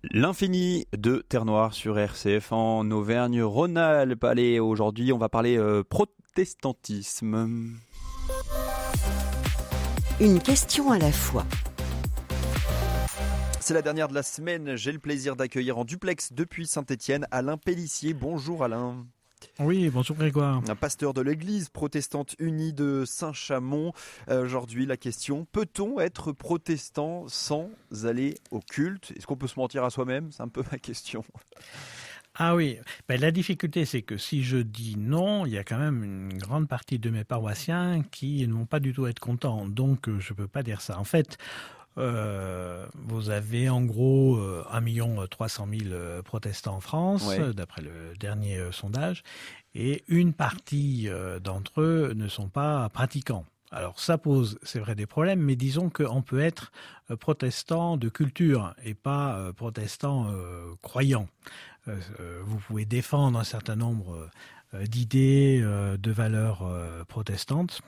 L'infini de Terre Noire sur RCF en Auvergne-Rhône-Alpes. Allez, aujourd'hui, on va parler protestantisme. Une question à la fois. C'est la dernière de la semaine. J'ai le plaisir d'accueillir en duplex depuis Saint-Étienne Alain Pellissier. Bonjour Alain. Oui, bonjour Grégoire. Un pasteur de l'église protestante unie de Saint-Chamond. Aujourd'hui, la question, peut-on être protestant sans aller au culte ? Est-ce qu'on peut se mentir à soi-même ? C'est un peu ma question. Ah oui, la difficulté c'est que si je dis non, il y a quand même une grande partie de mes paroissiens qui ne vont pas du tout être contents. Donc je ne peux pas dire ça. En fait, vous avez en gros 1 300 000 protestants en France, ouais, d'après le dernier sondage, et une partie d'entre eux ne sont pas pratiquants. Alors ça pose, c'est vrai, des problèmes, mais disons qu'on peut être protestant de culture et pas protestant croyant. Vous pouvez défendre un certain nombre d'idées, de valeurs protestantes.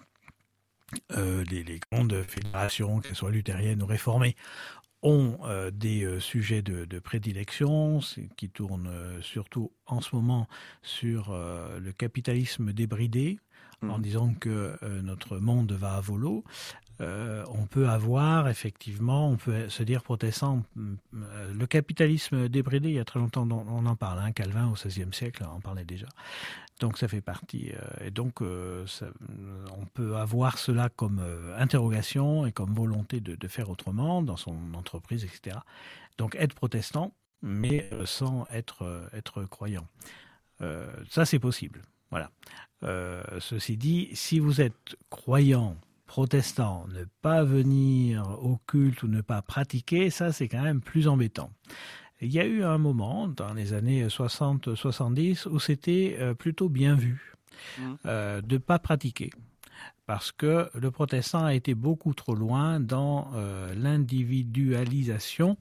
Les grandes fédérations, qu'elles soient luthériennes ou réformées, ont des sujets de prédilection qui tournent surtout en ce moment sur le capitalisme débridé, en disant que notre monde va à volo. On peut avoir, effectivement, on peut se dire protestant. Le capitalisme débridé, il y a très longtemps, on en parle. Hein, Calvin, au XVIe siècle, en parlait déjà. Donc ça fait partie. Et donc, on peut avoir cela comme interrogation et comme volonté de faire autrement dans son entreprise, etc. Donc être protestant, mais sans être croyant. Ça, c'est possible. Voilà. Ceci dit, si vous êtes croyant, protestant, ne pas venir au culte ou ne pas pratiquer, ça c'est quand même plus embêtant. Il y a eu un moment, dans les années 60-70, où c'était plutôt bien vu de ne pas pratiquer. Parce que le protestant a été beaucoup trop loin dans l'individualisation,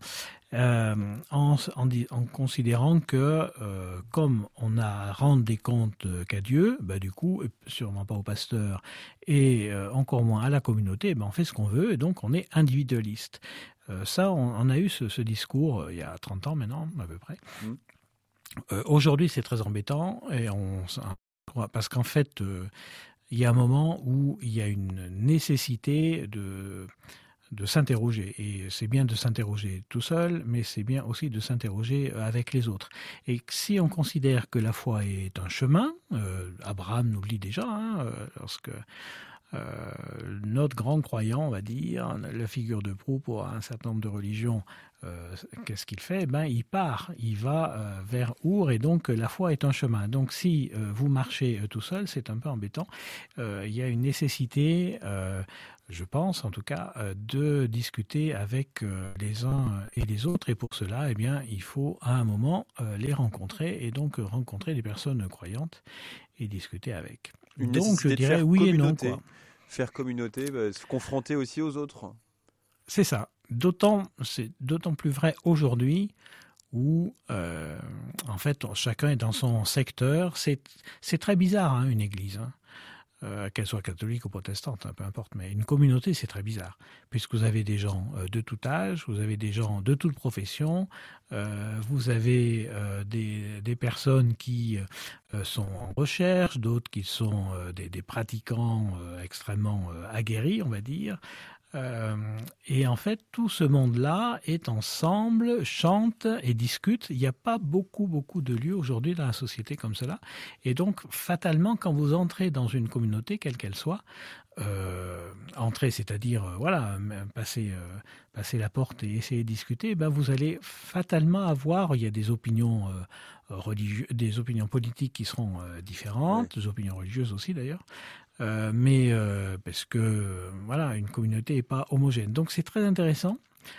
en considérant que comme on a à rendre des comptes qu'à Dieu, du coup, sûrement pas au pasteur, et encore moins à la communauté, on fait ce qu'on veut, et donc on est individualiste. Ça, on a eu ce discours il y a 30 ans maintenant, à peu près. Aujourd'hui, c'est très embêtant, et parce qu'en fait, il y a un moment où il y a une nécessité de s'interroger. Et c'est bien de s'interroger tout seul, mais c'est bien aussi de s'interroger avec les autres. Et si on considère que la foi est un chemin, Abraham nous le dit déjà, lorsque notre grand croyant, on va dire, la figure de proue pour un certain nombre de religions, qu'est-ce qu'il fait ? Il part, il va vers Our, et donc la foi est un chemin. Donc si vous marchez tout seul, c'est un peu embêtant. Il y a une nécessité, je pense en tout cas, de discuter avec les uns et les autres, et pour cela, il faut à un moment les rencontrer, et donc rencontrer des personnes croyantes et discuter avec. Donc je dirais oui et non, quoi. Faire communauté, se confronter aussi aux autres. C'est ça. C'est d'autant plus vrai aujourd'hui où, en fait, chacun est dans son secteur. C'est très bizarre, une église, qu'elle soit catholique ou protestante, peu importe. Mais une communauté, c'est très bizarre, puisque vous avez des gens de tout âge, vous avez des gens de toute profession, vous avez des personnes qui sont en recherche, d'autres qui sont des pratiquants extrêmement aguerris, on va dire. Et en fait, tout ce monde-là est ensemble, chante et discute. Il n'y a pas beaucoup de lieux aujourd'hui dans la société comme cela. Et donc, fatalement, quand vous entrez dans une communauté, quelle qu'elle soit, entrer, c'est-à-dire, passer la porte et essayer de discuter, vous allez fatalement avoir, il y a des opinions religieuses, des opinions politiques qui seront différentes, des opinions religieuses aussi d'ailleurs. Mais parce que une communauté n'est pas homogène. Donc c'est très intéressant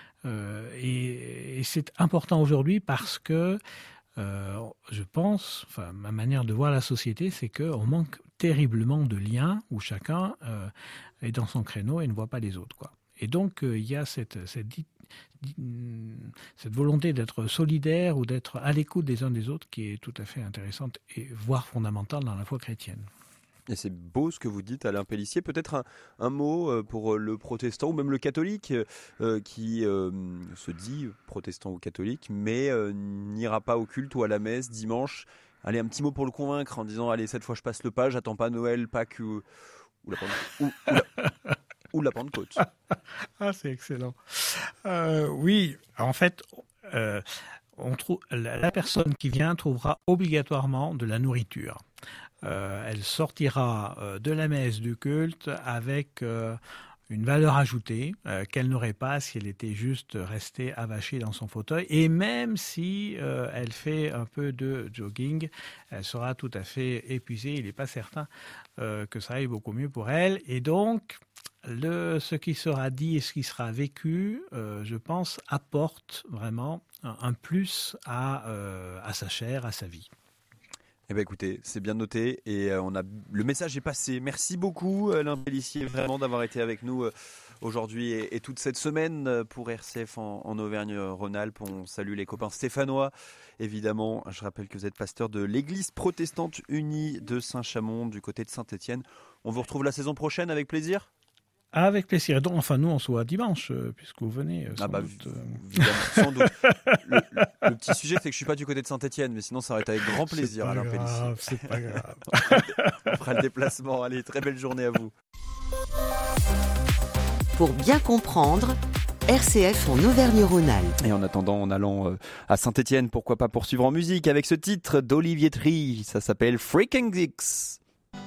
et c'est important aujourd'hui parce que je pense, ma manière de voir la société, c'est qu'on manque terriblement de liens où chacun est dans son créneau et ne voit pas les autres, quoi. Et donc il y a cette volonté d'être solidaire ou d'être à l'écoute des uns des autres qui est tout à fait intéressante et voire fondamentale dans la foi chrétienne. Et c'est beau ce que vous dites, Alain Pellissier. Peut-être un mot pour le protestant ou même le catholique qui se dit protestant ou catholique, mais n'ira pas au culte ou à la messe dimanche. Allez, un petit mot pour le convaincre en disant allez, cette fois je passe le pas, j'attends pas Noël, Pâques ou la Pentecôte. Ah, c'est excellent. Oui, en fait, on trouve la personne qui vient trouvera obligatoirement de la nourriture. Elle sortira de la messe, du culte, avec une valeur ajoutée qu'elle n'aurait pas si elle était juste restée avachée dans son fauteuil. Et même si elle fait un peu de jogging, elle sera tout à fait épuisée. Il n'est pas certain que ça aille beaucoup mieux pour elle. Et donc, ce qui sera dit et ce qui sera vécu, je pense, apporte vraiment un plus à sa chair, à sa vie. Eh bien écoutez, c'est bien noté et le message est passé. Merci beaucoup Alain Pellissier vraiment d'avoir été avec nous aujourd'hui et toute cette semaine pour RCF en Auvergne-Rhône-Alpes. On salue les copains stéphanois. Évidemment, je rappelle que vous êtes pasteur de l'église protestante unie de Saint-Chamond du côté de Saint-Étienne. On vous retrouve la saison prochaine avec plaisir. Avec plaisir. Donc, enfin, nous, on se voit dimanche, puisque vous venez. Sans doute. Le petit sujet, c'est que je suis pas du côté de Saint-Étienne, mais sinon, ça aurait été avec grand plaisir, Alain Pellissier. C'est pas grave. On fera le déplacement. Allez, très belle journée à vous. Pour bien comprendre, RCF en Auvergne-Rhône-Alpes. Et en attendant, en allant à Saint-Étienne, pourquoi pas poursuivre en musique avec ce titre d'Olivier Try. Ça s'appelle Freaking Dicks.